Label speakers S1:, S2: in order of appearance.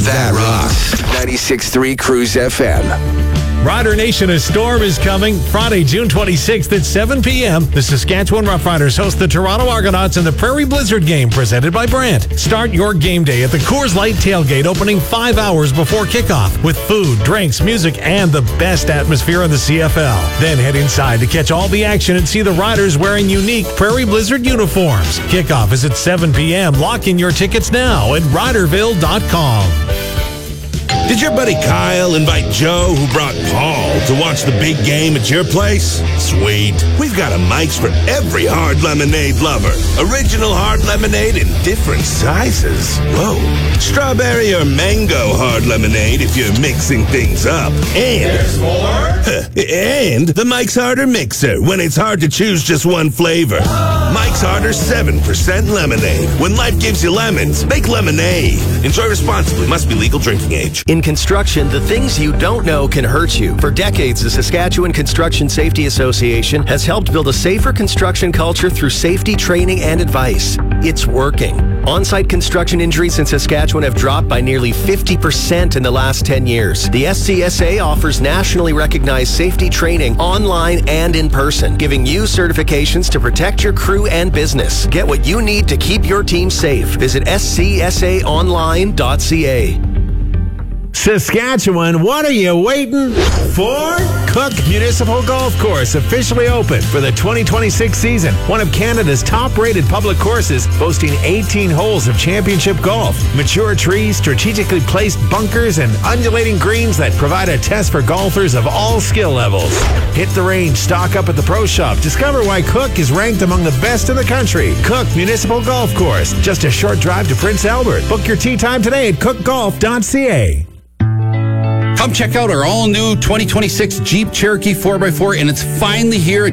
S1: That rocks. 96.3 Cruise FM.
S2: Rider Nation, a storm is coming Friday, June 26th at 7 p.m. The Saskatchewan Roughriders host the Toronto Argonauts in the Prairie Blizzard game presented by Brandt. Start your game day at the Coors Light Tailgate opening 5 hours before kickoff with food, drinks, music, and the best atmosphere in the CFL. Then head inside to catch all the action and see the Riders wearing unique Prairie Blizzard uniforms. Kickoff is at 7 p.m. Lock in your tickets now at riderville.com.
S3: Did your buddy Kyle invite Joe, who brought Paul, to watch the big game at your place? Sweet. We've got a Mike's for every hard lemonade lover. Original hard lemonade in different sizes. Whoa. Strawberry or mango hard lemonade if you're mixing things up. And there's more? And the Mike's Harder Mixer when it's hard to choose just one flavor. Mike's Harder 7% lemonade. When life gives you lemons, make lemonade. Enjoy responsibly. Must be legal drinking age.
S4: In construction, the things you don't know can hurt you. For decades, the Saskatchewan Construction Safety Association has helped build a safer construction culture through safety training and advice. It's working. On-site construction injuries in Saskatchewan have dropped by nearly 50% in the last 10 years. The SCSA offers nationally recognized safety training online and in person, giving you certifications to protect your crew and business. Get what you need to keep your team safe. Visit scsaonline.ca.
S5: Saskatchewan, what are you waiting for? Cook Municipal Golf Course officially open for the 2026 season. One of Canada's top-rated public courses, boasting 18 holes of championship golf, mature trees, strategically placed bunkers, and undulating greens that provide a test for golfers of all skill levels. Hit the range, stock up at the pro shop. Discover why Cook is ranked among the best in the country. Cook Municipal Golf Course, just a short drive to Prince Albert. Book your tee time today at cookgolf.ca.
S6: Come check out our all-new 2026 Jeep Cherokee 4x4, and it's finally here.